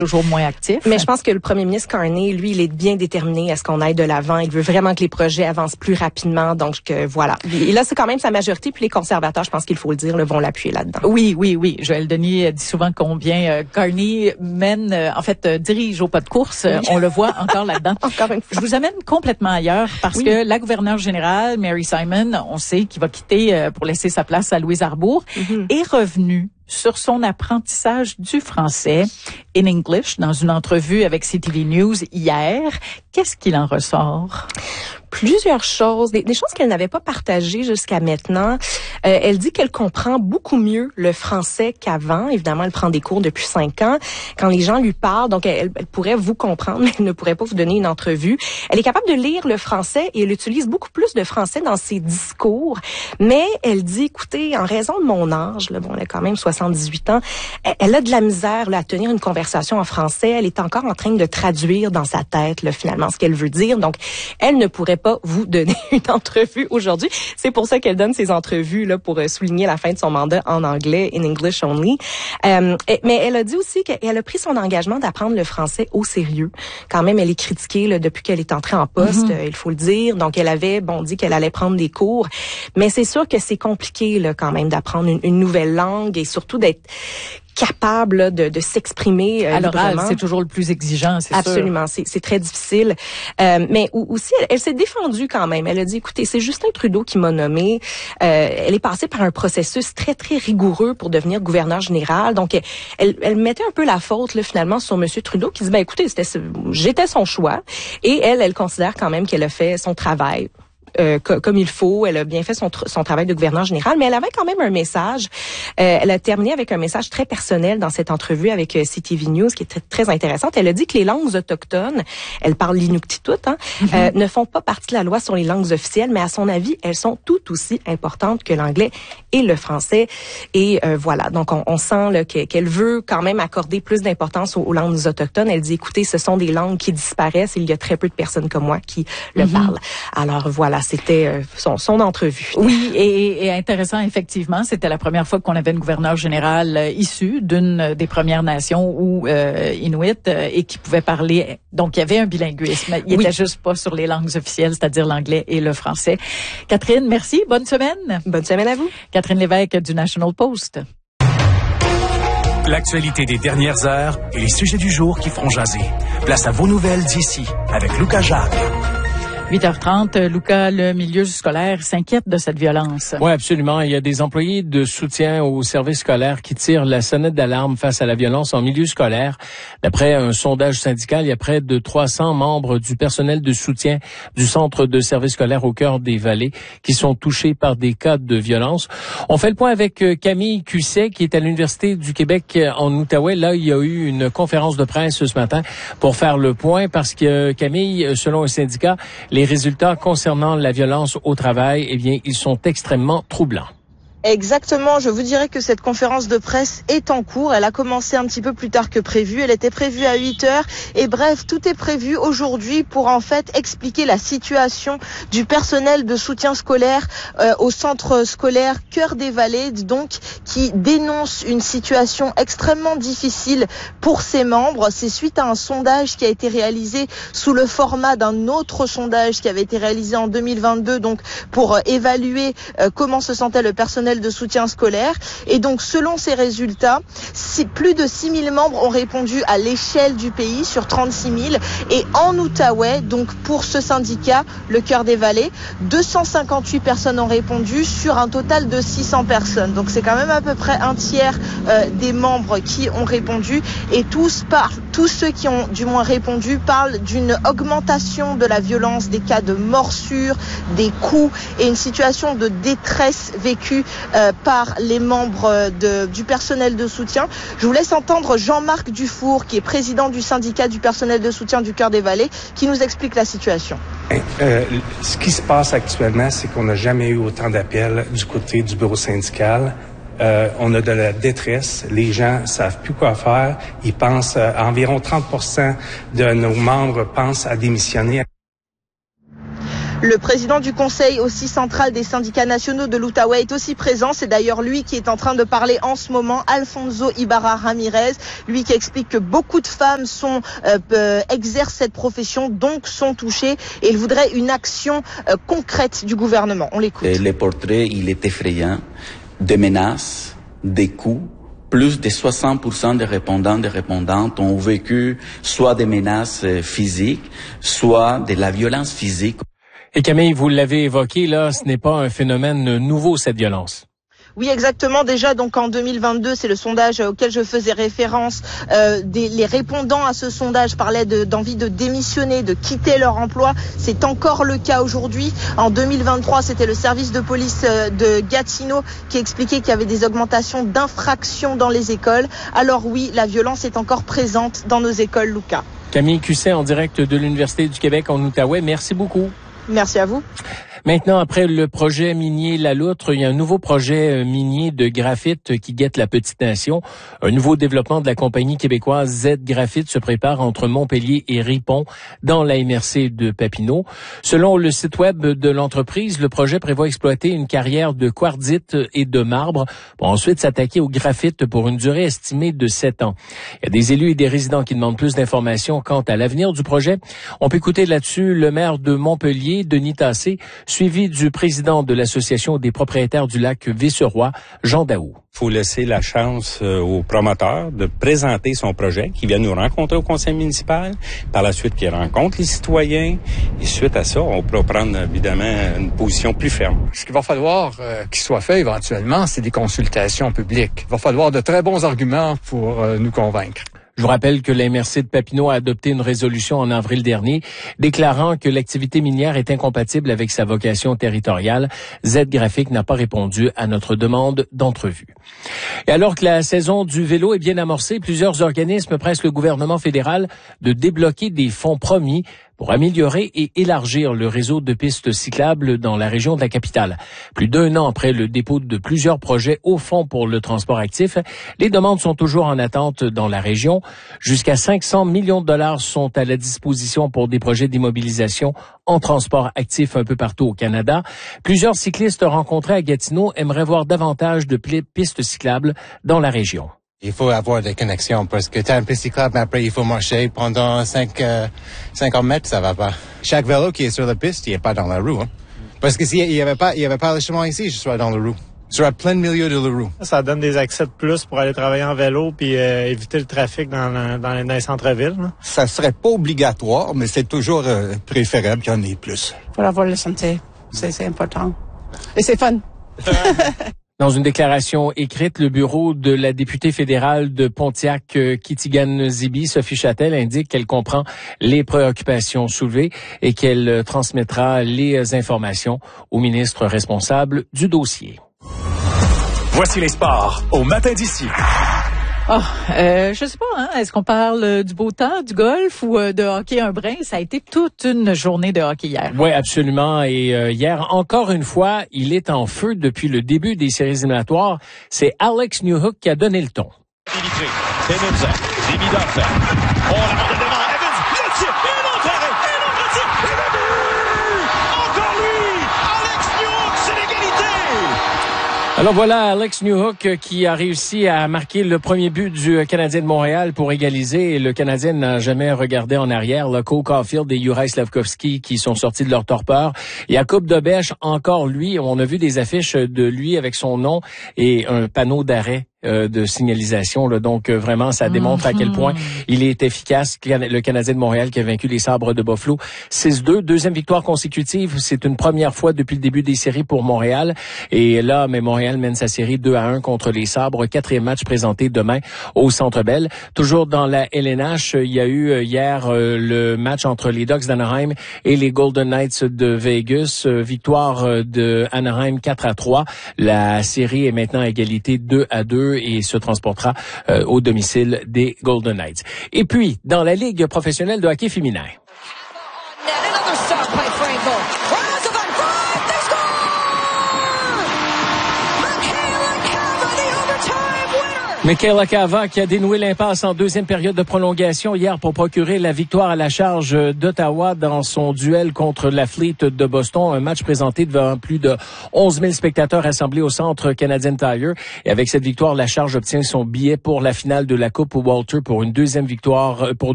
toujours moins actif. Mais je pense que le premier ministre Carney, lui, il est bien déterminé à ce qu'on aille de l'avant. Il veut vraiment que les projets avancent plus rapidement. Donc, voilà. Et là, c'est quand même sa majorité. Puis les conservateurs, je pense qu'il faut le dire, vont l'appuyer là-dedans. Oui. Joël Denis dit souvent combien Carney dirige au pas de course. Oui. On le voit encore là-dedans. Encore une fois. Je vous amène complètement ailleurs parce que la gouverneure générale, Mary Simon, on sait qu'il va quitter pour laisser sa place à Louise Arbour, est revenue sur son apprentissage du français in English dans une entrevue avec CTV News hier. Qu'est-ce qu'il en ressort? Plusieurs choses, des choses qu'elle n'avait pas partagées jusqu'à maintenant. Elle dit qu'elle comprend beaucoup mieux le français qu'avant. Évidemment, elle prend des cours depuis 5 ans. Quand les gens lui parlent, donc elle pourrait vous comprendre, mais elle ne pourrait pas vous donner une entrevue. Elle est capable de lire le français et elle utilise beaucoup plus de français dans ses discours. Mais elle dit, écoutez, en raison de mon âge, elle a quand même 78 ans, elle a de la misère à tenir une conversation en français. Elle est encore en train de traduire dans sa tête finalement ce qu'elle veut dire. Donc, elle ne pourrait pas vous donner une entrevue aujourd'hui. C'est pour ça qu'elle donne ces entrevues pour souligner la fin de son mandat en anglais, in English only. Mais elle a dit aussi qu'elle a pris son engagement d'apprendre le français au sérieux. Quand même, elle est critiquée depuis qu'elle est entrée en poste, il faut le dire. Donc, elle avait dit qu'elle allait prendre des cours. Mais c'est sûr que c'est compliqué quand même d'apprendre une nouvelle langue et surtout d'être capable de s'exprimer à l'oral, librement. C'est toujours le plus exigeant, c'est sûr. Absolument, c'est très difficile. Mais aussi, elle s'est défendue quand même. Elle a dit, écoutez, c'est Justin Trudeau qui m'a nommée. Elle est passée par un processus très, très rigoureux pour devenir gouverneure générale. Donc, elle mettait un peu la faute finalement sur M. Trudeau qui dit, écoutez, j'étais son choix. Et elle considère quand même qu'elle a fait son travail. Comme il faut, elle a bien fait son travail de gouverneur général, mais elle avait quand même un message. Elle a terminé avec un message très personnel dans cette entrevue avec CTV News qui est très, très intéressante. Elle a dit que les langues autochtones, elle parle l'inuktitut, ne font pas partie de la loi sur les langues officielles, mais à son avis, elles sont tout aussi importantes que l'anglais et le français. Et voilà, donc on sent qu'elle veut quand même accorder plus d'importance aux langues autochtones. Elle dit, écoutez, ce sont des langues qui disparaissent et il y a très peu de personnes comme moi qui le parlent. Alors voilà. C'était son entrevue. Oui, et intéressant, effectivement. C'était la première fois qu'on avait une gouverneure générale issue d'une des Premières Nations ou Inuit et qui pouvait parler. Donc, il y avait un bilinguisme. Il était juste pas sur les langues officielles, c'est-à-dire l'anglais et le français. Catherine, merci. Bonne semaine. Bonne semaine à vous. Catherine Lévesque du National Post. L'actualité des dernières heures et les sujets du jour qui feront jaser. Place à vos nouvelles d'ici avec Lucas Jacques. 8h30, Lucas, le milieu scolaire s'inquiète de cette violence. Oui, absolument. Il y a des employés de soutien au service scolaire qui tirent la sonnette d'alarme face à la violence en milieu scolaire. D'après un sondage syndical, il y a près de 300 membres du personnel de soutien du centre de service scolaire au cœur des Vallées qui sont touchés par des cas de violence. On fait le point avec Camille Cusset qui est à l'Université du Québec en Outaouais. Là, il y a eu une conférence de presse ce matin pour faire le point parce que Camille, selon un syndicat, les résultats concernant la violence au travail, eh bien, ils sont extrêmement troublants. Exactement, je vous dirais que cette conférence de presse est en cours. Elle a commencé un petit peu plus tard que prévu. Elle était prévue à 8h. Et bref, tout est prévu aujourd'hui pour en fait expliquer la situation du personnel de soutien scolaire au centre scolaire Cœur des Vallées, donc qui dénonce une situation extrêmement difficile pour ses membres. C'est suite à un sondage qui a été réalisé sous le format d'un autre sondage qui avait été réalisé en 2022, donc pour évaluer comment se sentait le personnel de soutien scolaire. Et donc, selon ces résultats, plus de 6 000 membres ont répondu à l'échelle du pays sur 36 000. Et en Outaouais, donc pour ce syndicat, le Cœur des Vallées, 258 personnes ont répondu sur un total de 600 personnes. Donc, c'est quand même à peu près un tiers des membres qui ont répondu. Et tous ceux qui ont du moins répondu parlent d'une augmentation de la violence, des cas de morsures, des coups et une situation de détresse vécue par les membres du personnel de soutien. Je vous laisse entendre Jean-Marc Dufour, qui est président du syndicat du personnel de soutien du Cœur des Vallées, qui nous explique la situation. Ce qui se passe actuellement, c'est qu'on n'a jamais eu autant d'appels du côté du bureau syndical. On a de la détresse. Les gens savent plus quoi faire. Ils pensent, environ 30% de nos membres pensent à démissionner. Le président du conseil aussi central des syndicats nationaux de l'Outaouais est aussi présent. C'est d'ailleurs lui qui est en train de parler en ce moment, Alfonso Ibarra Ramirez, lui qui explique que beaucoup de femmes exercent cette profession, donc sont touchées, et il voudrait une action concrète du gouvernement. On l'écoute. Le portrait, il est effrayant, des menaces, des coups. Plus de 60% des répondants, des répondantes ont vécu soit des menaces physiques, soit de la violence physique. Et Camille, vous l'avez évoqué, là, ce n'est pas un phénomène nouveau, cette violence. Oui, exactement. Déjà, donc en 2022, c'est le sondage auquel je faisais référence. Les répondants à ce sondage parlaient d'envie de démissionner, de quitter leur emploi. C'est encore le cas aujourd'hui. En 2023, c'était le service de police de Gatineau qui expliquait qu'il y avait des augmentations d'infractions dans les écoles. Alors oui, la violence est encore présente dans nos écoles, Lucas. Camille Cusset, en direct de l'Université du Québec en Outaouais. Merci beaucoup. Merci à vous. Maintenant, après le projet minier La Loutre, il y a un nouveau projet minier de graphite qui guette la Petite Nation. Un nouveau développement de la compagnie québécoise Z Graphite se prépare entre Montpellier et Ripon dans la MRC de Papineau. Selon le site web de l'entreprise, le projet prévoit exploiter une carrière de quartzite et de marbre pour ensuite s'attaquer au graphite pour une durée estimée de 7 ans. Il y a des élus et des résidents qui demandent plus d'informations quant à l'avenir du projet. On peut écouter là-dessus le maire de Montpellier, Denis Tassé, suivi du président de l'Association des propriétaires du lac Visseroy, Jean Daou. Il faut laisser la chance au promoteur de présenter son projet, qui vient nous rencontrer au conseil municipal, par la suite qu'il rencontre les citoyens, et suite à ça, on pourra prendre évidemment une position plus ferme. Ce qu'il va falloir qu'il soit fait éventuellement, c'est des consultations publiques. Il va falloir de très bons arguments pour nous convaincre. Je vous rappelle que la MRC de Papineau a adopté une résolution en avril dernier déclarant que l'activité minière est incompatible avec sa vocation territoriale. Z Graphique n'a pas répondu à notre demande d'entrevue. Et alors que la saison du vélo est bien amorcée, plusieurs organismes pressent le gouvernement fédéral de débloquer des fonds promis pour améliorer et élargir le réseau de pistes cyclables dans la région de la capitale. Plus d'1 an après le dépôt de plusieurs projets au Fonds pour le transport actif, les demandes sont toujours en attente dans la région. Jusqu'à 500 millions de dollars sont à la disposition pour des projets d'immobilisation en transport actif un peu partout au Canada. Plusieurs cyclistes rencontrés à Gatineau aimeraient voir davantage de pistes cyclables dans la région. Il faut avoir des connexions parce que tu as une piste cyclable, mais après il faut marcher pendant 50 mètres, ça va pas. Chaque vélo qui est sur la piste, il est pas dans la roue. Hein? Parce que s'il y avait pas le chemin ici, je serais dans la roue. Je serais à plein milieu de la roue. Ça donne des accès de plus pour aller travailler en vélo puis éviter le trafic dans les centres-villes. Là. Ça serait pas obligatoire, mais c'est toujours préférable qu'il y en ait plus. Pour avoir le santé, c'est important. Et c'est fun. Dans une déclaration écrite, le bureau de la députée fédérale de Pontiac-Kitigan-Zibi, Sophie Châtel, indique qu'elle comprend les préoccupations soulevées et qu'elle transmettra les informations au ministre responsable du dossier. Voici les sports au matin d'ici. Je sais pas, hein, est-ce qu'on parle du beau temps, du golf ou de hockey un brin? Ça a été toute une journée de hockey hier. Oui, absolument. Et hier, encore une fois, il est en feu depuis le début des séries éliminatoires. C'est Alex Newhook qui a donné le ton. Alors voilà, Alex Newhook qui a réussi à marquer le premier but du Canadien de Montréal pour égaliser. Et le Canadien n'a jamais regardé en arrière. Le Cole Caulfield et Juraj Slafkovský qui sont sortis de leur torpeur. Jakub Dobeš, encore lui, on a vu des affiches de lui avec son nom et un panneau d'arrêt de signalisation. Là. Donc, vraiment, ça démontre à quel point il est efficace. Le Canadien de Montréal qui a vaincu les Sabres de Buffalo 6-2. Deuxième victoire consécutive. C'est une première fois depuis le début des séries pour Montréal. Et là, mais Montréal mène sa série 2-1 contre les Sabres. 4e match présenté demain au Centre Bell. Toujours dans la LNH, il y a eu hier le match entre les Ducks d'Anaheim et les Golden Knights de Vegas. Victoire de Anaheim 4-3. La série est maintenant à égalité 2-2. Et se transportera au domicile des Golden Knights. Et puis, dans la Ligue professionnelle de hockey féminin. Michaela Cava qui a dénoué l'impasse en deuxième période de prolongation hier pour procurer la victoire à la charge d'Ottawa dans son duel contre l'Athlète de Boston. Un match présenté devant plus de 11 000 spectateurs rassemblés au centre Canadian Tire. Et avec cette victoire, la charge obtient son billet pour la finale de la Coupe Walter pour une deuxième victoire, pour